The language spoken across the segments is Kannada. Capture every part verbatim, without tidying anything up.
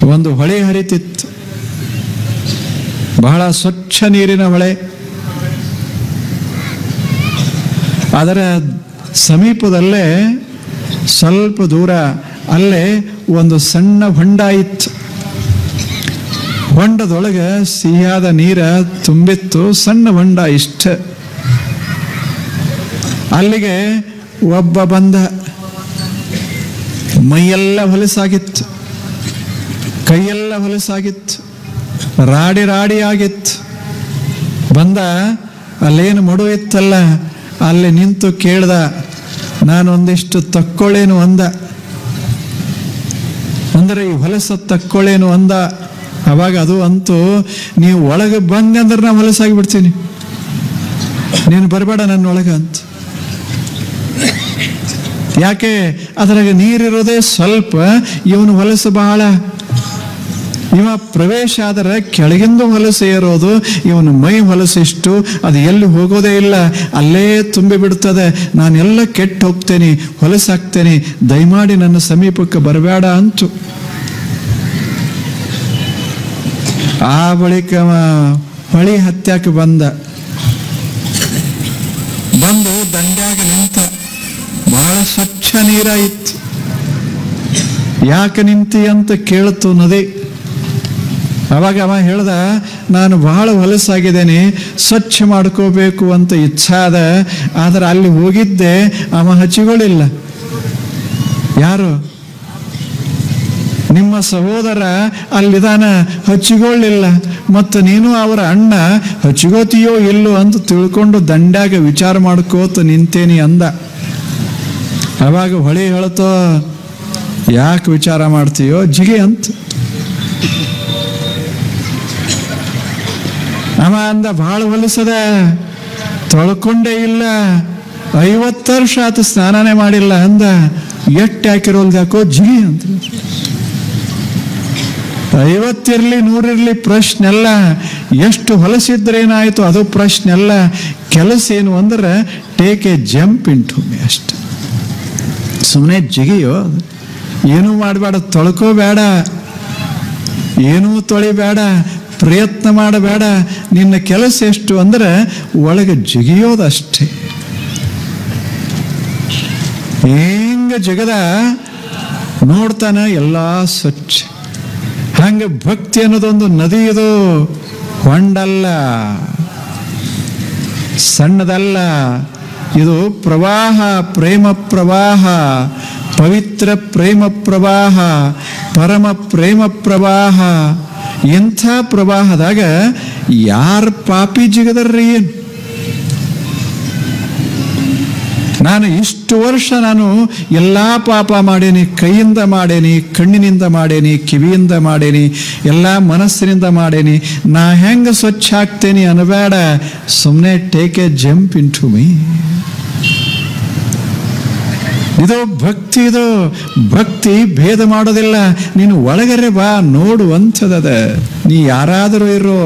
ಒಂದು ಹೊಳೆ ಹರಿತಿತ್ತು, ಬಹಳ ಸ್ವಚ್ಛ ನೀರಿನ ಹೊಳೆ. ಅದರ ಸಮೀಪದಲ್ಲೇ ಸ್ವಲ್ಪ ದೂರ ಅಲ್ಲೇ ಒಂದು ಸಣ್ಣ ಹೊಂಡ ಇತ್ತು. ಹೊಂಡದೊಳಗೆ ಸಿಹಿಯಾದ ನೀರ ತುಂಬಿತ್ತು, ಸಣ್ಣ ಹೊಂಡ ಇಷ್ಟ. ಅಲ್ಲಿಗೆ ಒಬ್ಬ ಬಂದ. ಮೈಯೆಲ್ಲ ಹೊಲಸಾಗಿತ್ತು, ಕೈಯೆಲ್ಲ ಹೊಲಸಾಗಿತ್ತು, ರಾಡಿ ರಾಡಿ ಆಗಿತ್ತು. ಬಂದ, ಅಲ್ಲೇನು ಮಡು ಇತ್ತಲ್ಲ ಅಲ್ಲಿ ನಿಂತು ಕೇಳ್ದ, ನಾನೊಂದಿಷ್ಟು ತಕ್ಕೊಳ್ಳೇನು ಅಂದ. ಅಂದರೆ ಈ ಹೊಲಸ ತಕ್ಕೊಳ್ಳೇನು ಅಂದ. ಅವಾಗ ಅದು ಅಂತೂ, ನೀವು ಒಳಗೆ ಬಂಗಂದ್ರೆ ನಾ ಹೊಲಸಾಗಿ ಬಿಡ್ತೀನಿ, ನೀನು ಬರಬೇಡ ನನ್ನ ಒಳಗೆ ಅಂತ. ಯಾಕೆ? ಅದ್ರಾಗ ನೀರಿರೋದೇ ಸ್ವಲ್ಪ, ಇವನು ಹೊಲಸು ಬಹಳ. ಇವ ಪ್ರವೇಶ ಆದರೆ ಕೆಳಗಿಂದ ಹೊಲಸು ಏರೋದು, ಇವನು ಮೈ ಹೊಲಸಿಷ್ಟು, ಅದು ಎಲ್ಲಿ ಹೋಗೋದೇ ಇಲ್ಲ, ಅಲ್ಲೇ ತುಂಬಿ ಬಿಡ್ತದೆ. ನಾನೆಲ್ಲ ಕೆಟ್ಟು ಹೋಗ್ತೇನೆ, ಹೊಲಸಾಗ್ತೇನೆ, ದಯಮಾಡಿ ನನ್ನ ಸಮೀಪಕ್ಕೆ ಬರಬೇಡ ಅಂತು. ಆ ಬಳಿಕ ಹೊಳಿ ಹತ್ಯಾಕೆ ಬಂದ. ಬಂದು ದಂಡ್ಯಾಗ ನಿಂತ. ಬಹಳ ಸ್ವಚ್ಛ ನೀರ ಇತ್ತು. ಯಾಕೆ ನಿಂತಿ ಅಂತ ಕೇಳ್ತು ನದಿ. ಅವಾಗ ಅವ ಹೇಳ್ದ, ನಾನು ಬಹಳ ಹೊಲಸಾಗಿದ್ದೇನೆ, ಸ್ವಚ್ಛ ಮಾಡ್ಕೋಬೇಕು ಅಂತ ಇಚ್ಛಾದ. ಆದ್ರೆ ಅಲ್ಲಿ ಹೋಗಿದ್ದೆ, ಅವ ಹಚ್ಚಿಗಳಿಲ್ಲ. ಯಾರು? ನಿಮ್ಮ ಸಹೋದರ ಅಲ್ಲಿದಾನ, ಹಚ್ಚಿಕೊಳ್ಳಿಲ್ಲ. ಮತ್ತು ನೀನು ಅವರ ಅಣ್ಣ, ಹಚ್ಚಿಗೋತೀಯೋ ಇಲ್ಲೋ ಅಂತ ತಿಳ್ಕೊಂಡು ದಂಡ್ಯಾಗ ವಿಚಾರ ಮಾಡ್ಕೋತ ನಿಂತೇನಿ ಅಂದ. ಅವಾಗ ಹೊಳಿ ಹೇಳ್ತೋ, ಯಾಕೆ ವಿಚಾರ ಮಾಡ್ತೀಯೋ ಜಿಗಿ ಅಂತ. ಅವ ಅಂದ, ಭಾಳ ಹೊಲಸದ, ತೊಳ್ಕೊಂಡೇ ಇಲ್ಲ, ಐವತ್ತು ವರ್ಷ ಆತ ಸ್ನಾನನೇ ಮಾಡಿಲ್ಲ ಅಂದ. ಎಟ್ಟು ಹಾಕಿರೋಲ್ದು ಯಾಕೋ ಜಿಗಿ ಅಂತ. ಐವತ್ತಿರ್ಲಿ ನೂರಿರ್ಲಿ ಪ್ರಶ್ನೆ ಅಲ್ಲ, ಎಷ್ಟು ಹೊಲಸಿದ್ರೇನಾಯ್ತು ಅದು ಪ್ರಶ್ನೆ ಅಲ್ಲ. ಕೆಲಸ ಏನು ಅಂದ್ರೆ take A jump in to me ಅಷ್ಟೆ. ಸುಮ್ಮನೆ ಜಿಗಿಯೋ, ಏನೂ ಮಾಡಬೇಡ, ತೊಳ್ಕೋಬೇಡ, ಏನೂ ತೊಳಿಬೇಡ, ಪ್ರಯತ್ನ ಮಾಡಬೇಡ. ನಿನ್ನ ಕೆಲಸ ಎಷ್ಟು ಅಂದ್ರೆ ಒಳಗೆ ಜಿಗಿಯೋದಷ್ಟೇ. ಹೆಂಗ ಜಗದ ನೋಡ್ತಾನ ಎಲ್ಲ ಸ್ವಚ್ಛ. ಹಂಗೆ ಭಕ್ತಿ ಅನ್ನೋದೊಂದು ನದಿ. ಇದು ಹೊಂಡಲ್ಲ, ಸಣ್ಣದಲ್ಲ. ಇದು ಪ್ರವಾಹ, ಪ್ರೇಮ ಪ್ರವಾಹ, ಪವಿತ್ರ ಪ್ರೇಮ ಪ್ರವಾಹ, ಪರಮ ಪ್ರೇಮ ಪ್ರವಾಹ. ಇಂಥ ಪ್ರವಾಹದಾಗ ಯಾರು ಪಾಪಿ ಜಿಗದರ್ರಿ? ಏನು? ನಾನು ಇಷ್ಟು ವರ್ಷ ನಾನು ಎಲ್ಲ ಪಾಪ ಮಾಡೇನಿ, ಕೈಯಿಂದ ಮಾಡೇನಿ, ಕಣ್ಣಿನಿಂದ ಮಾಡೇನಿ, ಕಿವಿಯಿಂದ ಮಾಡೇನಿ, ಎಲ್ಲ ಮನಸ್ಸಿನಿಂದ ಮಾಡೇನಿ. ನಾ ಹೆಂಗೆ ಸ್ವಚ್ಛ ಆಗ್ತೇನೆ ಅನ್ಬೇಡ. ಸುಮ್ಮನೆ take A jump in to me. ಇದು ಭಕ್ತಿ. ಇದು ಭಕ್ತಿ ಭೇದ ಮಾಡೋದಿಲ್ಲ. ನೀನು ಒಳಗರೆ ಬಾ, ನೋಡುವಂಥದ. ನೀ ಯಾರಾದರೂ ಇರೋ,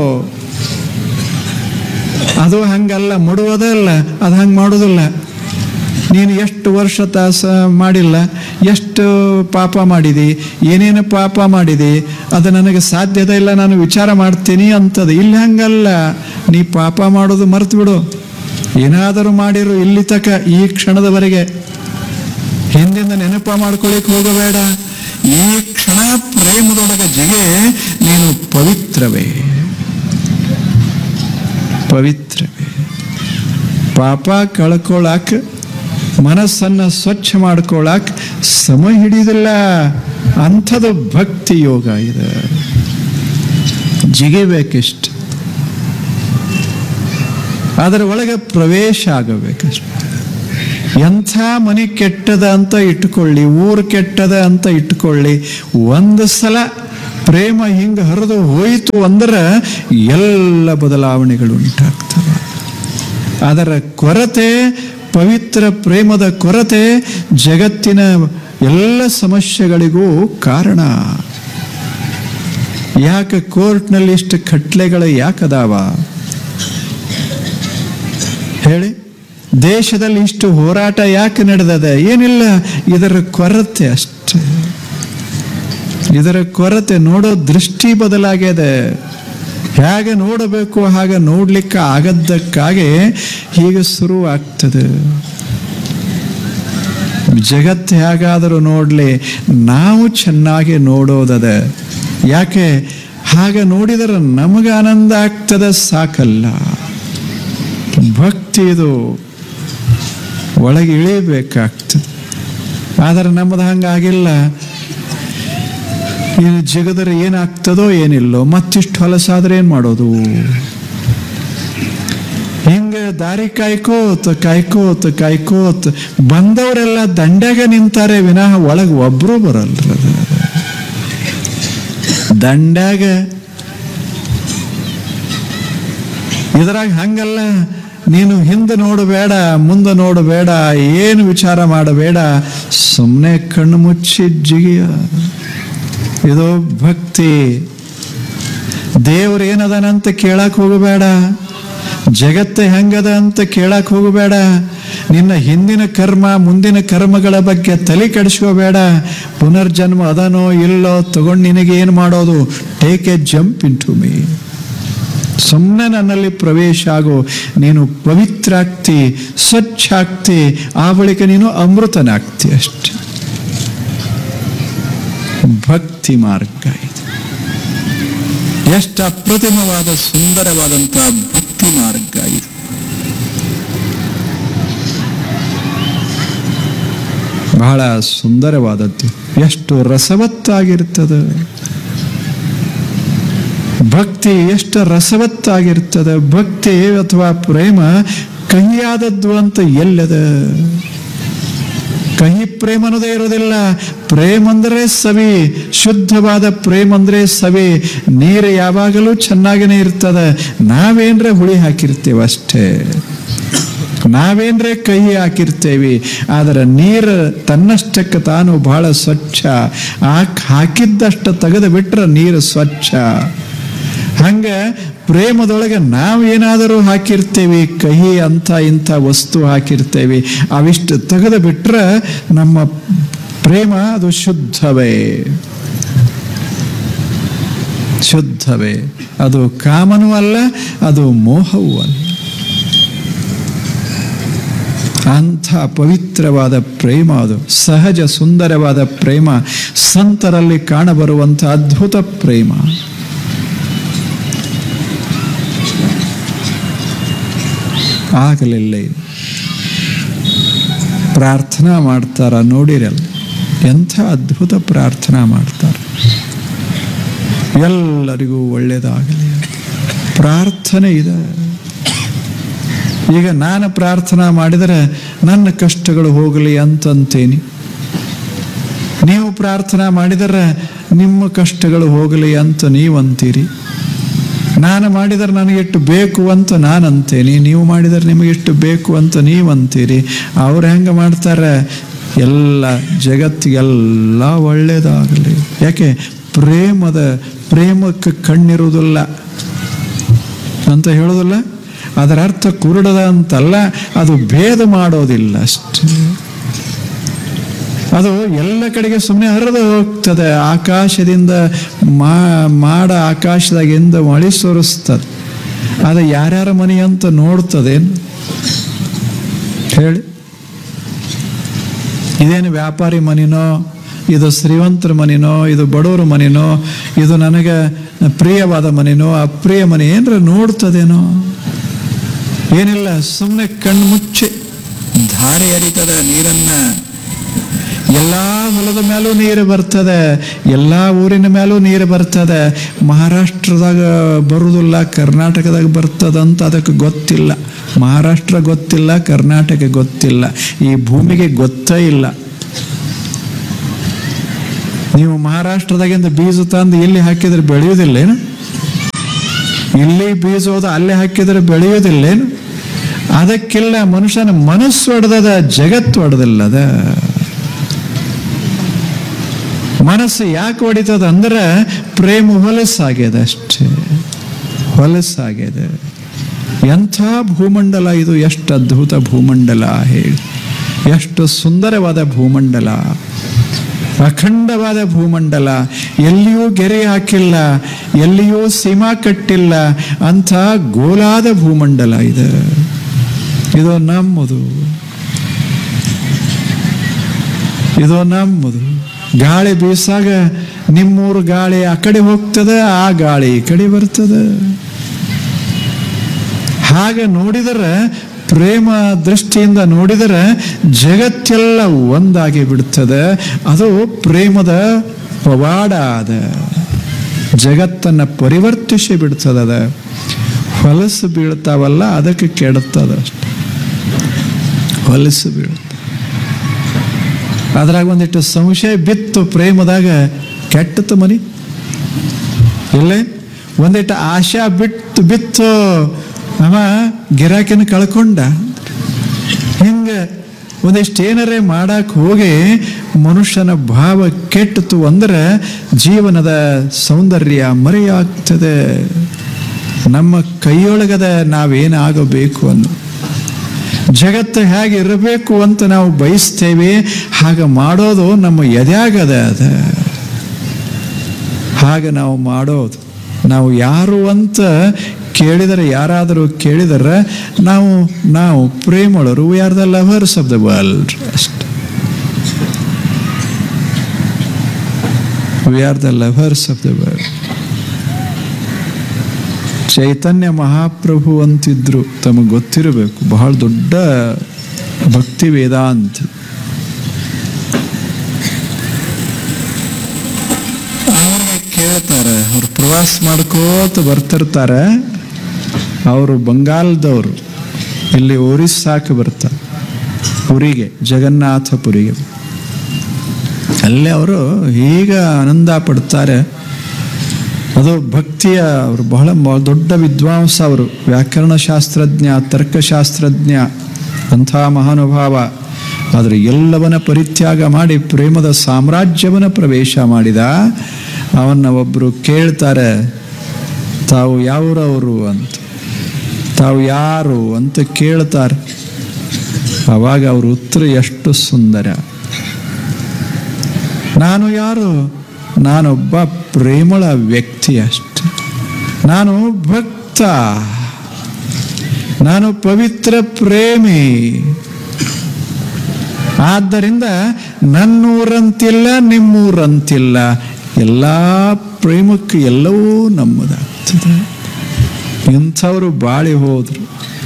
ಅದು ಹಂಗಲ್ಲ, ಮುಡುವುದಲ್ಲ, ಅದು ಹಂಗೆ ಮಾಡೋದಿಲ್ಲ. ನೀನು ಎಷ್ಟು ವರ್ಷ ತಾಸ ಮಾಡಿಲ್ಲ, ಎಷ್ಟು ಪಾಪ ಮಾಡಿದಿ, ಏನೇನು ಪಾಪ ಮಾಡಿದಿ, ಅದು ನನಗೆ ಸಾಧ್ಯತೆ ಇಲ್ಲ, ನಾನು ವಿಚಾರ ಮಾಡ್ತೀನಿ ಅಂತದ. ಇಲ್ಲಿ ಹಂಗಲ್ಲ. ನೀ ಪಾಪ ಮಾಡೋದು ಮರ್ತು ಬಿಡು. ಏನಾದರೂ ಮಾಡಿರು ಇಲ್ಲಿ ತಕ, ಈ ಕ್ಷಣದವರೆಗೆ. ಹಿಂದಿಂದ ನೆನಪ ಮಾಡ್ಕೊಳ್ಳಿಕ್ಕೆ ಹೋಗಬೇಡ. ಈ ಕ್ಷಣ ಪ್ರೇಮದೊಳಗೆ ಜಿಗೆ, ನೀನು ಪವಿತ್ರವೇ, ಪವಿತ್ರವೇ. ಪಾಪ ಕಳ್ಕೊಳಕ್, ಮನಸ್ಸನ್ನು ಸ್ವಚ್ಛ ಮಾಡ್ಕೊಳಕ್ ಸಮಯ ಹಿಡಿದಿಲ್ಲ. ಅಂಥದ್ದು ಭಕ್ತಿ ಯೋಗ. ಇದು ಜಿಗಿಬೇಕಿಷ್ಟು, ಅದರ ಒಳಗೆ ಪ್ರವೇಶ ಆಗಬೇಕಷ್ಟು. ಎಂಥ ಮನೆ ಕೆಟ್ಟದ ಅಂತ ಇಟ್ಕೊಳ್ಳಿ, ಊರು ಕೆಟ್ಟದ ಅಂತ ಇಟ್ಕೊಳ್ಳಿ, ಒಂದು ಸಲ ಪ್ರೇಮ ಹಿಂಗೆ ಹರಿದು ಹೋಯಿತು ಅಂದ್ರೆ ಎಲ್ಲ ಬದಲಾವಣೆಗಳು ಉಂಟಾಗ್ತವೆ. ಅದರ ಕೊರತೆ, ಪವಿತ್ರ ಪ್ರೇಮದ ಕೊರತೆ ಜಗತ್ತಿನ ಎಲ್ಲ ಸಮಸ್ಯೆಗಳಿಗೂ ಕಾರಣ. ಯಾಕೆ ಕೋರ್ಟ್ನಲ್ಲಿ ಇಷ್ಟು ಕಟ್ಲೆಗಳು ಯಾಕದಾವ ಹೇಳಿ? ದೇಶದಲ್ಲಿ ಇಷ್ಟು ಹೋರಾಟ ಯಾಕೆ ನಡೆದದ? ಏನಿಲ್ಲ, ಇದರ ಕೊರತೆ ಅಷ್ಟೇ. ಇದರ ಕೊರತೆ, ನೋಡೋ ದೃಷ್ಟಿ ಬದಲಾಗಿದೆ. ಹೇಗೆ ನೋಡಬೇಕು ಹಾಗೆ ನೋಡ್ಲಿಕ್ಕೆ ಆಗದ್ದಕ್ಕಾಗಿ ಹೀಗೆ ಶುರು ಆಗ್ತದೆ. ಜಗತ್ತು ಹೇಗಾದರೂ ನೋಡಲಿ, ನಾವು ಚೆನ್ನಾಗಿ ನೋಡೋದದ. ಯಾಕೆ? ಹಾಗೆ ನೋಡಿದರೆ ನಮಗೆ ಆನಂದ ಆಗ್ತದೆ, ಸಾಕಲ್ಲ. ಭಕ್ತಿ ಇದು ಒಳಗೆ ಇಳಿಬೇಕಾಗ್ತದೆ. ಆದರೆ ನಮ್ಮದು ಹಂಗಾಗಿಲ್ಲ. ಏನು ಜಗದರೆ ಏನಾಗ್ತದೋ ಏನಿಲ್ಲೋ, ಮತ್ತಿಷ್ಟು ಹೊಲಸಾದ್ರೆ ಏನು ಮಾಡೋದು? ಹಿಂಗೆ ದಾರಿ ಕಾಯ್ಕೋತ ಕಾಯ್ಕೋತ ಕಾಯ್ಕೋತ ಬಂದವರೆಲ್ಲ ದಂಡ್ಯಾಗ ನಿಂತಾರೆ ವಿನಃ ಒಳಗೆ ಒಬ್ರು ಬರಲ್ರ. ದಂಡ್ಯಾಗ ಇದ್ರಾಗ ಹಂಗಲ್ಲ. ನೀನು ಹಿಂದೆ ನೋಡಬೇಡ, ಮುಂದೆ ನೋಡಬೇಡ, ಏನು ವಿಚಾರ ಮಾಡಬೇಡ, ಸುಮ್ಮನೆ ಕಣ್ಣು ಮುಚ್ಚಿ ಜಿಗಿಯ. ಇದು ಭಕ್ತಿ. ದೇವ್ರು ಏನದನಂತ ಕೇಳಕ್ ಹೋಗಬೇಡ, ಜಗತ್ತು ಹೆಂಗದ ಅಂತ ಕೇಳಕ್ ಹೋಗಬೇಡ, ನಿನ್ನ ಹಿಂದಿನ ಕರ್ಮ ಮುಂದಿನ ಕರ್ಮಗಳ ಬಗ್ಗೆ ತಲೆ ಕೆಡಿಸ್ಕೋಬೇಡ. ಪುನರ್ಜನ್ಮ ಅದನೋ ಇಲ್ಲೋ ತಗೊಂಡು ನಿನಗೆ ಏನು ಮಾಡೋದು? Take A jump in to me. ಸುಮ್ಮನೆ ನನ್ನಲ್ಲಿ ಪ್ರವೇಶ ಆಗು. ನೀನು ಪವಿತ್ರ ಆಗ್ತಿ, ಸ್ವಚ್ಛ ಆಗ್ತಿ, ಆ ಬಳಿಕ ನೀನು ಅಮೃತನಾಗ್ತಿ ಅಷ್ಟೆ. ಭಕ್ತಿ ಮಾರ್ಗ ಇದು. ಎಷ್ಟು ಅಪ್ರತಿಮವಾದ ಸುಂದರವಾದಂತಹ ಭಕ್ತಿ ಮಾರ್ಗ ಇದು. ಬಹಳ ಸುಂದರವಾದದ್ದು. ಎಷ್ಟು ರಸವತ್ತಾಗಿರ್ತದೆ ಭಕ್ತಿ, ಎಷ್ಟು ರಸವತ್ತಾಗಿರ್ತದೆ ಭಕ್ತಿ. ಅಥವಾ ಪ್ರೇಮ ಕಹಿಯಾದದ್ದು ಅಂತ ಎಲ್ಲದ? ಕಹಿ ಪ್ರೇಮ ಅನ್ನೋದೇ ಇರೋದಿಲ್ಲ. ಪ್ರೇಮ ಅಂದ್ರೆ ಸವಿ, ಶುದ್ಧವಾದ ಪ್ರೇಮ ಅಂದ್ರೆ ಸವಿ. ನೀರು ಯಾವಾಗಲೂ ಚೆನ್ನಾಗೇ ಇರ್ತದೆ. ನಾವೇನ್ರೆ ಹುಳಿ ಹಾಕಿರ್ತೇವೆ ಅಷ್ಟೇ, ನಾವೇನ್ರೆ ಕಹಿ ಹಾಕಿರ್ತೇವಿ. ಆದರೆ ನೀರು ತನ್ನಷ್ಟಕ್ಕೆ ತಾನು ಬಹಳ ಸ್ವಚ್ಛ. ಹಾಕಿದ್ದಷ್ಟು ತೆಗೆದು ಬಿಟ್ರೆ ನೀರು ಸ್ವಚ್ಛ. ಹಂಗ ಪ್ರೇಮದೊಳಗೆ ನಾವೇನಾದರೂ ಹಾಕಿರ್ತೇವೆ, ಕಹಿ ಅಂತ ಇಂಥ ವಸ್ತು ಹಾಕಿರ್ತೇವೆ. ಅವಿಷ್ಟು ತೆಗೆದು ಬಿಟ್ರೆ ನಮ್ಮ ಪ್ರೇಮ ಅದು ಶುದ್ಧವೇ, ಶುದ್ಧವೇ. ಅದು ಕಾಮನೂ ಅಲ್ಲ, ಅದು ಮೋಹವೂ ಅಲ್ಲ. ಅಂಥ ಪವಿತ್ರವಾದ ಪ್ರೇಮ ಅದು. ಸಹಜ ಸುಂದರವಾದ ಪ್ರೇಮ, ಸಂತರಲ್ಲಿ ಕಾಣಬರುವಂಥ ಅದ್ಭುತ ಪ್ರೇಮ. ಆಗಲಿಲ್ಲ. ಪ್ರಾರ್ಥನಾ ಮಾಡ್ತಾರ ನೋಡಿರಲ್ಲ, ಎಂಥ ಅದ್ಭುತ ಪ್ರಾರ್ಥನಾ ಮಾಡ್ತಾರೆ. ಎಲ್ಲರಿಗೂ ಒಳ್ಳೆಯದಾಗಲಿ ಪ್ರಾರ್ಥನೆ ಇದೆ. ಈಗ ನಾನು ಪ್ರಾರ್ಥನಾ ಮಾಡಿದರೆ ನನ್ನ ಕಷ್ಟಗಳು ಹೋಗಲಿ ಅಂತಂತೇನಿ. ನೀವು ಪ್ರಾರ್ಥನಾ ಮಾಡಿದರೆ ನಿಮ್ಮ ಕಷ್ಟಗಳು ಹೋಗಲಿ ಅಂತ ನೀವಂತೀರಿ. ನಾನು ಮಾಡಿದರೆ ನನಗೆಷ್ಟು ಬೇಕು ಅಂತ ನಾನು ಅಂತೇನಿ, ನೀವು ಮಾಡಿದರೆ ನಿಮಗೆಷ್ಟು ಬೇಕು ಅಂತ ನೀವಂತೀರಿ. ಅವ್ರು ಹೆಂಗೆ ಮಾಡ್ತಾರೆ? ಎಲ್ಲ ಜಗತ್ತಿಗೆಲ್ಲ ಒಳ್ಳೆಯದಾಗಲಿ. ಯಾಕೆ? ಪ್ರೇಮದ ಪ್ರೇಮಕ್ಕೆ ಕಣ್ಣಿರುವುದಿಲ್ಲ ಅಂತ ಹೇಳೋದಿಲ್ಲ. ಅದರ ಅರ್ಥ ಕುರುಡದ ಅಂತಲ್ಲ, ಅದು ಭೇದ ಮಾಡೋದಿಲ್ಲ ಅಷ್ಟೇ. ಅದು ಎಲ್ಲ ಕಡೆಗೆ ಸುಮ್ಮನೆ ಹರಿದು ಹೋಗ್ತದೆ. ಆಕಾಶದಿಂದ ಮಾ ಮಾಡ ಆಕಾಶದಾಗಿಂದ ಮಳೆ ಸುರಿಸ್ತದೆ. ಅದು ಯಾರ್ಯಾರ ಮನೆ ಅಂತ ನೋಡ್ತದೇನು ಹೇಳಿ? ಇದೇನು ವ್ಯಾಪಾರಿ ಮನೆನೋ, ಇದು ಶ್ರೀಮಂತರ ಮನೆನೋ, ಇದು ಬಡವರ ಮನೆನೋ, ಇದು ನನಗೆ ಪ್ರಿಯವಾದ ಮನೆನೋ ಅಪ್ರಿಯ ಮನೆ ಏನ್ರ ನೋಡ್ತದೇನೋ? ಏನಿಲ್ಲ. ಸುಮ್ಮನೆ ಕಣ್ಣು ಮುಚ್ಚಿ ಧಾರೆ ಹರಿತದ ನೀರನ್ನ. ಎಲ್ಲ ಹೊಲದ ಮೇಲೂ ನೀರು ಬರ್ತದೆ, ಎಲ್ಲ ಊರಿನ ಮೇಲೂ ನೀರು ಬರ್ತದೆ. ಮಹಾರಾಷ್ಟ್ರದಾಗ ಬರುವುದಿಲ್ಲ, ಕರ್ನಾಟಕದಾಗ ಬರ್ತದಂತ ಅದಕ್ಕೆ ಗೊತ್ತಿಲ್ಲ. ಮಹಾರಾಷ್ಟ್ರ ಗೊತ್ತಿಲ್ಲ, ಕರ್ನಾಟಕ ಗೊತ್ತಿಲ್ಲ, ಈ ಭೂಮಿಗೆ ಗೊತ್ತೇ ಇಲ್ಲ. ನೀವು ಮಹಾರಾಷ್ಟ್ರದಾಗಿಂದ ಬೀಜ ತಂದು ಇಲ್ಲಿ ಹಾಕಿದ್ರೆ ಬೆಳೆಯುವುದಿಲ್ಲೇನು? ಇಲ್ಲಿ ಬೀಜ ಹೋದ ಅಲ್ಲೇ ಹಾಕಿದ್ರೆ ಬೆಳೆಯುವುದಿಲ್ಲೇನು? ಅದಕ್ಕಿಲ್ಲ. ಮನುಷ್ಯನ ಮನಸ್ಸು ಹೊಡೆದದ, ಜಗತ್ತು ಹೊಡೆದಿಲ್ಲದ. ಮನಸ್ಸು ಯಾಕೆ ಹೊಡಿತದ ಅಂದ್ರೆ ಪ್ರೇಮ ಹೊಲಸಾಗ್ಯದ ಅಷ್ಟೇ, ಹೊಲಸಾಗ್ಯದ. ಎಂಥ ಭೂಮಂಡಲ ಇದು! ಎಷ್ಟು ಅದ್ಭುತ ಭೂಮಂಡಲ ಹೇಳಿ, ಎಷ್ಟು ಸುಂದರವಾದ ಭೂಮಂಡಲ. ಅಖಂಡವಾದ ಭೂಮಂಡಲ, ಎಲ್ಲಿಯೂ ಗೆರೆ ಹಾಕಿಲ್ಲ, ಎಲ್ಲಿಯೂ ಸೀಮಾ ಕಟ್ಟಿಲ್ಲ, ಅಂಥ ಗೋಲಾದ ಭೂಮಂಡಲ ಇದು. ಇದು ನಮ್ಮದು, ಇದು ನಮ್ಮದು. ಗಾಳಿ ಬೀಸಾಗ ನಿಮ್ಮೂರು ಗಾಳಿ ಆ ಕಡೆ ಹೋಗ್ತದೆ, ಆ ಗಾಳಿ ಈ ಕಡೆ ಬರ್ತದೆ. ಹಾಗೆ ನೋಡಿದರೆ, ಪ್ರೇಮ ದೃಷ್ಟಿಯಿಂದ ನೋಡಿದರೆ ಜಗತ್ತೆಲ್ಲ ಒಂದಾಗಿ ಬಿಡ್ತದೆ. ಅದು ಪ್ರೇಮದ ಪವಾಡ. ಅದ ಜಗತ್ತನ್ನು ಪರಿವರ್ತಿಸಿ ಬಿಡ್ತದ. ಹೊಲಸು ಬೀಳ್ತಾವಲ್ಲ, ಅದಕ್ಕೆ ಕೆಡುತ್ತದ ಅಷ್ಟೆ. ಹೊಲಸು ಬೀಳುತ್ತೆ. ಅದ್ರಾಗ ಒಂದಿಟ್ಟು ಸಂಶಯ ಬಿತ್ತು, ಪ್ರೇಮದಾಗ ಕೆಟ್ಟತ್ತು ಮನಿ ಇಲ್ಲೇ. ಒಂದಿಟ್ಟು ಆಶಾ ಬಿಟ್ಟು ಬಿತ್ತು, ಅವ ಗಿರಾಕಿನ ಕಳ್ಕೊಂಡ. ಹಿಂಗೆ ಒಂದಿಷ್ಟು ಏನರೇ ಮಾಡಕ್ಕೆ ಹೋಗಿ ಮನುಷ್ಯನ ಭಾವ ಕೆಟ್ಟಿತು ಅಂದ್ರೆ ಜೀವನದ ಸೌಂದರ್ಯ ಮರೆಯಾಗ್ತದೆ. ನಮ್ಮ ಕೈಯೊಳಗದ ನಾವೇನಾಗಬೇಕು ಅನ್ನೋ, ಜಗತ್ತು ಹೇಗೆ ಇರಬೇಕು ಅಂತ ನಾವು ಬಯಸ್ತೇವೆ, ಹಾಗೆ ಮಾಡೋದು ನಮ್ಮ ಎದೆಯಾಗದ. ಅದ ಹಾಗೆ ನಾವು ಮಾಡೋದು. ನಾವು ಯಾರು ಅಂತ ಕೇಳಿದರೆ, ಯಾರಾದರೂ ಕೇಳಿದರೆ ನಾವು ನಾವು ಪ್ರೇಮಳರು, we are the lovers of the world ಅಷ್ಟೆ. We are the lovers of the world. ಚೈತನ್ಯ ಮಹಾಪ್ರಭು ಅಂತಿದ್ರು, ತಮಗೆ ಗೊತ್ತಿರಬೇಕು, ಬಹಳ ದೊಡ್ಡ ಭಕ್ತಿ ವೇದಾಂತ. ಅವ್ರಿಗೆ ಕೇಳ್ತಾರೆ, ಅವ್ರು ಪ್ರವಾಸ ಮಾಡ್ಕೋತ ಬರ್ತಿರ್ತಾರೆ. ಅವರು ಬಂಗಾಲದವರು, ಇಲ್ಲಿ ಒರಿಸ್ಸಾಕ್ಕೆ ಬರ್ತಾರೆ, ಪುರಿಗೆ, ಜಗನ್ನಾಥಪುರಿಗೆ. ಅಲ್ಲೇ ಅವರು ಈಗ ಆನಂದ ಪಡ್ತಾರೆ. ಅದು ಭಕ್ತಿಯ, ಅವರು ಬಹಳ ದೊಡ್ಡ ವಿದ್ವಾಂಸ, ಅವರು ವ್ಯಾಕರಣ ಶಾಸ್ತ್ರಜ್ಞ, ತರ್ಕಶಾಸ್ತ್ರಜ್ಞ, ಅಂಥ ಮಹಾನುಭಾವ. ಆದರೆ ಎಲ್ಲವನ್ನ ಪರಿತ್ಯಾಗ ಮಾಡಿ ಪ್ರೇಮದ ಸಾಮ್ರಾಜ್ಯವನ್ನು ಪ್ರವೇಶ ಮಾಡಿದ. ಅವನ್ನ ಒಬ್ಬರು ಕೇಳ್ತಾರೆ, ತಾವು ಯಾವ್ರವರು ಅಂತ, ತಾವು ಯಾರು ಅಂತ ಕೇಳ್ತಾರೆ. ಅವಾಗ ಅವ್ರ ಉತ್ತರ ಎಷ್ಟು ಸುಂದರ. ನಾನು ಯಾರು? ನಾನೊಬ್ಬ ಪ್ರೇಮಳ ವ್ಯಕ್ತಿ ಅಷ್ಟೆ. ನಾನು ಭಕ್ತ, ನಾನು ಪವಿತ್ರ ಪ್ರೇಮಿ. ಆದ್ದರಿಂದ ನನ್ನೂರಂತಿಲ್ಲ, ನಿಮ್ಮೂರಂತಿಲ್ಲ, ಎಲ್ಲ ಪ್ರೇಮಕ್ಕೆ ಎಲ್ಲವೂ ನಮ್ಮದಾಗ್ತದೆ. ಇಂಥವರು ಬಾಳಿ ಹೋದ್ರು.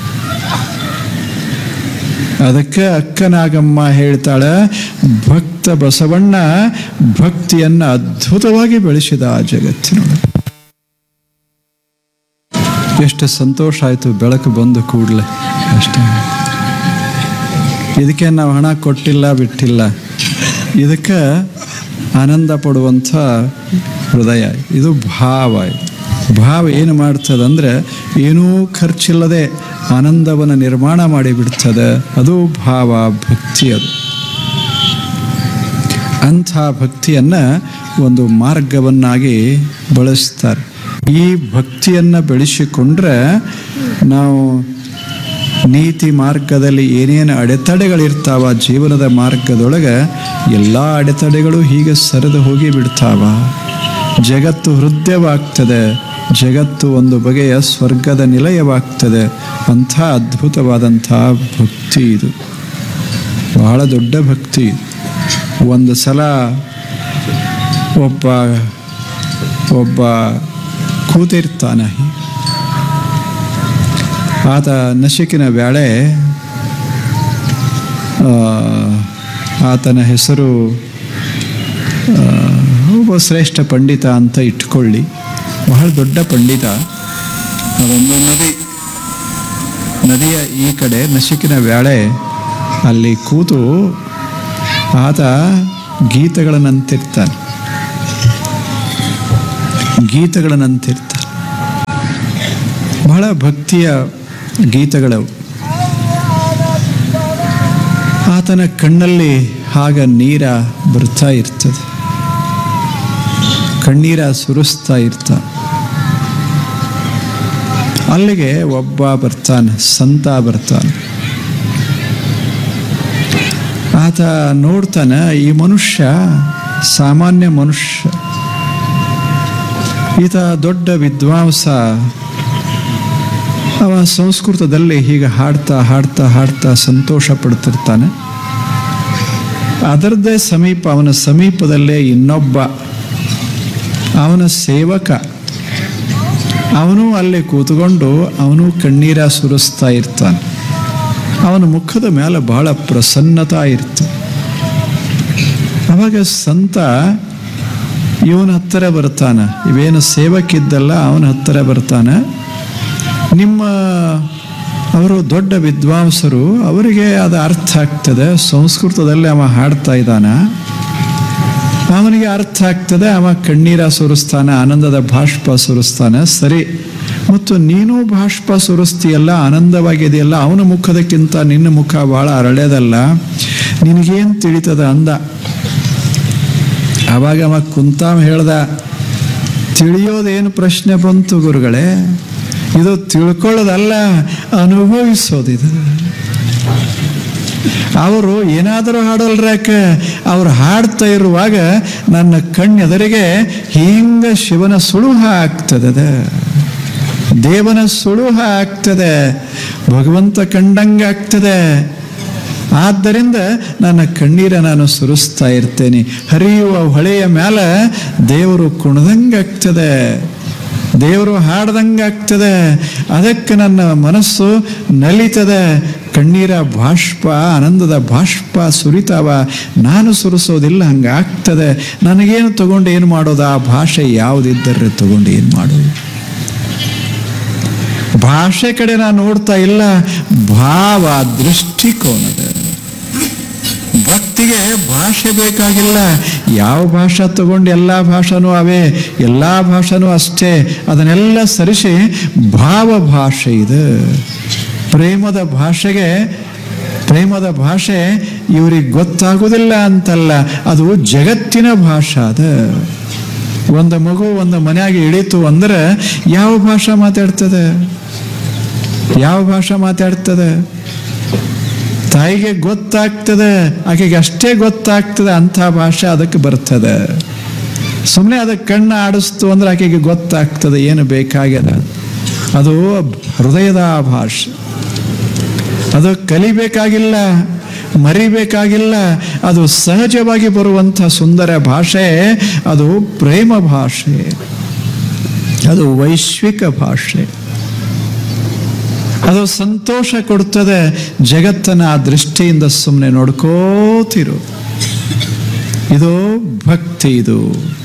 ಅದಕ್ಕೆ ಅಕ್ಕನಾಗಮ್ಮ ಹೇಳ್ತಾಳೆ, ಭಕ್ತ ಬಸವಣ್ಣ ಭಕ್ತಿಯನ್ನ ಅದ್ಭುತವಾಗಿ ಬೆಳೆಸಿದ ಆ ಜಗತ್ತಿನೊಳಗೆ. ಎಷ್ಟು ಸಂತೋಷ ಆಯಿತು ಬೆಳಕು ಬಂದು ಕೂಡಲೇ ಅಷ್ಟೇ. ಇದಕ್ಕೆ ನಾವು ಹಣ ಕೊಟ್ಟಿಲ್ಲ ಬಿಟ್ಟಿಲ್ಲ, ಇದಕ್ಕೆ ಆನಂದ ಪಡುವಂಥ ಹೃದಯ, ಇದು ಭಾವ. ಭಾವ ಏನು ಮಾಡ್ತದಂದ್ರೆ ಏನೂ ಖರ್ಚಿಲ್ಲದೆ ಆನಂದವನ್ನು ನಿರ್ಮಾಣ ಮಾಡಿಬಿಡ್ತದೆ. ಅದು ಭಾವ, ಭಕ್ತಿ. ಅದು ಅಂಥ ಭಕ್ತಿಯನ್ನು ಒಂದು ಮಾರ್ಗವನ್ನಾಗಿ ಬಳಸ್ತಾರೆ. ಈ ಭಕ್ತಿಯನ್ನು ಬೆಳೆಸಿಕೊಂಡ್ರೆ ನಾವು ನೀತಿ ಮಾರ್ಗದಲ್ಲಿ ಏನೇನು ಅಡೆತಡೆಗಳಿರ್ತಾವ ಜೀವನದ ಮಾರ್ಗದೊಳಗೆ, ಎಲ್ಲ ಅಡೆತಡೆಗಳು ಹೀಗೆ ಸರಿದು ಹೋಗಿ ಬಿಡ್ತಾವ. ಜಗತ್ತು ಹೃದಯವಾಗ್ತದೆ, ಜಗತ್ತು ಒಂದು ಬಗೆಯ ಸ್ವರ್ಗದ ನಿಲಯವಾಗ್ತದೆ. ಅಂಥ ಅದ್ಭುತವಾದಂಥ ಭಕ್ತಿ ಇದು, ಬಹಳ ದೊಡ್ಡ ಭಕ್ತಿ. ಒಂದು ಸಲ ಒಬ್ಬ ಒಬ್ಬ ಕೂತಿರ್ತಾನೆ. ಆತ ನಸಿಕಿನ ವೇಳೆ, ಆತನ ಹೆಸರು ಒಬ್ಬ ಶ್ರೇಷ್ಠ ಪಂಡಿತ ಅಂತ ಇಟ್ಕೊಳ್ಳಿ, ಬಹಳ ದೊಡ್ಡ ಪಂಡಿತ. ಅದೊಂದು ನದಿ, ನದಿಯ ಈ ಕಡೆ ನಸಿಕಿನ ವೇಳೆ ಅಲ್ಲಿ ಕೂತು ಆತ ಗೀತೆಗಳನ್ನಂತಿರ್ತಾನೆ ಗೀತೆಗಳನ್ನಂತಿರ್ತಾನೆ ಬಹಳ ಭಕ್ತಿಯ ಗೀತೆಗಳವು. ಆತನ ಕಣ್ಣಲ್ಲಿ ಆಗ ನೀರ ಬರ್ತಾ ಇರ್ತದೆ, ಕಣ್ಣೀರ ಸುರಿಸ್ತಾ ಇರ್ತಾನೆ. ಅಲ್ಲಿಗೆ ಒಬ್ಬ ಬರ್ತಾನೆ, ಸಂತ ಬರ್ತಾನೆ. ಆತ ನೋಡ್ತಾನೆ, ಈ ಮನುಷ್ಯ ಸಾಮಾನ್ಯ ಮನುಷ್ಯ. ಈತ ದೊಡ್ಡ ವಿದ್ವಾಂಸ. ಅವ ಸಂಸ್ಕೃತದಲ್ಲಿ ಹೀಗೆ ಹಾಡ್ತಾ ಹಾಡ್ತಾ ಹಾಡ್ತಾ ಸಂತೋಷ ಪಡ್ತಿರ್ತಾನೆ. ಅದರದ್ದೇ ಸಮೀಪ, ಅವನ ಸಮೀಪದಲ್ಲೇ ಇನ್ನೊಬ್ಬ ಅವನ ಸೇವಕ, ಅವನು ಅಲ್ಲಿ ಕೂತ್ಕೊಂಡು ಅವನು ಕಣ್ಣೀರ ಸುರಿಸ್ತಾ ಇರ್ತಾನೆ. ಅವನ ಮುಖದ ಮೇಲೆ ಬಹಳ ಪ್ರಸನ್ನತಾ ಇರ್ತದೆ. ಅವಾಗ ಸಂತ ಇವನ ಹತ್ತಿರ ಬರ್ತಾನ, ಇವೇನು ಸೇವಕಿದ್ದಲ್ಲ ಅವನ ಹತ್ತಿರ ಬರ್ತಾನ. ನಿಮ್ಮ ಅವರು ದೊಡ್ಡ ವಿದ್ವಾಂಸರು, ಅವರಿಗೆ ಅದು ಅರ್ಥ ಆಗ್ತದೆ. ಸಂಸ್ಕೃತದಲ್ಲಿ ಅವ ಹಾಡ್ತಾ ಇದ್ದಾನ, ಅವನಿಗೆ ಅರ್ಥ ಆಗ್ತದೆ. ಅವ ಕಣ್ಣೀರ ಸುರಿಸ್ತಾನೆ, ಆನಂದದ ಬಾಷ್ಪ ಸುರಿಸ್ತಾನೆ. ಸರಿ, ಮತ್ತು ನೀನು ಬಾಷ್ಪ ಸುರಿಸ್ತೀಯಲ್ಲ, ಆನಂದವಾಗಿದೆಯಲ್ಲ, ಅವನ ಮುಖದಕ್ಕಿಂತ ನಿನ್ನ ಮುಖ ಭಾಳ ಅರಳ್ಯದಲ್ಲ, ನಿನಗೇನು ತಿಳಿತದ ಅಂದ. ಆವಾಗ ಅವ ಕುಂತಾಮ ಹೇಳ್ದ, ತಿಳಿಯೋದೇನು ಪ್ರಶ್ನೆ ಬಂತು ಗುರುಗಳೇ, ಇದು ತಿಳ್ಕೊಳ್ಳೋದಲ್ಲ, ಅನುಭವಿಸೋದಿದು. ಅವರು ಏನಾದರೂ ಹಾಡೋಲ್ರಾಕ, ಅವ್ರು ಹಾಡ್ತಾ ಇರುವಾಗ ನನ್ನ ಕಣ್ಣೆದರಿಗೆ ಹಿಂಗ ಶಿವನ ಸುಳುಹ ಆಗ್ತದೆ, ದೇವನ ಸುಳುಹ ಆಗ್ತದೆ, ಭಗವಂತ ಕಂಡಂಗಾಗ್ತದೆ. ಆದ್ದರಿಂದ ನನ್ನ ಕಣ್ಣೀರ ನಾನು ಸುರಿಸ್ತಾ ಇರ್ತೇನೆ. ಹರಿಯುವ ಹೊಳೆಯ ಮೇಲೆ ದೇವರು ಕುಣದಂಗಾಗ್ತದೆ, ದೇವರು ಹಾಡ್ದಂಗಾಗ್ತದೆ. ಅದಕ್ಕೆ ನನ್ನ ಮನಸ್ಸು ನಲಿತದೆ. ಕಣ್ಣೀರ ಬಾಷ್ಪ, ಆನಂದದ ಬಾಷ್ಪ ಸುರಿತಾವ. ನಾನು ಸುರಿಸೋದಿಲ್ಲ, ಹಂಗಾಗ್ತದೆ. ನನಗೇನು ತಗೊಂಡು ಏನು ಮಾಡೋದು? ಆ ಭಾಷೆ ಯಾವುದಿದ್ದರೆ ತಗೊಂಡು ಏನು ಮಾಡೋದು? ಭಾಷೆ ಕಡೆ ನಾನು ನೋಡ್ತಾ ಇಲ್ಲ, ಭಾವ, ದೃಷ್ಟಿಕೋನದ. ಭಕ್ತಿಗೆ ಭಾಷೆ ಬೇಕಾಗಿಲ್ಲ. ಯಾವ ಭಾಷೆ ತಗೊಂಡು ಎಲ್ಲ ಭಾಷೆನೂ ಅವೇ, ಎಲ್ಲ ಭಾಷೆನೂ ಅಷ್ಟೇ. ಅದನ್ನೆಲ್ಲ ಸರಿಸಿ ಭಾವ ಭಾಷೆ ಇದೆ. ಪ್ರೇಮದ ಭಾಷೆಗೆ, ಪ್ರೇಮದ ಭಾಷೆ ಇವ್ರಿಗೆ ಗೊತ್ತಾಗುವುದಿಲ್ಲ ಅಂತಲ್ಲ, ಅದು ಜಗತ್ತಿನ ಭಾಷೆ. ಅದ ಒಂದು ಮಗು ಒಂದು ಮನೆಯಾಗಿ ಇಳೀತು ಅಂದ್ರೆ ಯಾವ ಭಾಷೆ ಮಾತಾಡ್ತದೆ? ಯಾವ ಭಾಷೆ ಮಾತಾಡ್ತದೆ? ತಾಯಿಗೆ ಗೊತ್ತಾಗ್ತದೆ, ಆಕೆಗೆ ಅಷ್ಟೇ ಗೊತ್ತಾಗ್ತದೆ, ಅಂಥ ಭಾಷೆ ಅದಕ್ಕೆ ಬರ್ತದೆ. ಸುಮ್ಮನೆ ಅದಕ್ಕೆ ಕಣ್ಣು ಆಡಿಸ್ತು ಅಂದ್ರೆ ಆಕೆಗೆ ಗೊತ್ತಾಗ್ತದೆ ಏನು ಬೇಕಾಗ್ಯದ. ಅದು ಹೃದಯದ ಭಾಷೆ. ಅದು ಕಲಿಬೇಕಾಗಿಲ್ಲ, ಮರಿಬೇಕಾಗಿಲ್ಲ, ಅದು ಸಹಜವಾಗಿ ಬರುವಂಥ ಸುಂದರ ಭಾಷೆ. ಅದು ಪ್ರೇಮ ಭಾಷೆ, ಅದು ವೈಶ್ವಿಕ ಭಾಷೆ. ಅದು ಸಂತೋಷ ಕೊಡ್ತದೆ. ಜಗತ್ತನ್ನ ಆ ದೃಷ್ಟಿಯಿಂದ ಸುಮ್ಮನೆ ನೋಡ್ಕೋತಿರು. ಇದು ಭಕ್ತಿ. ಇದು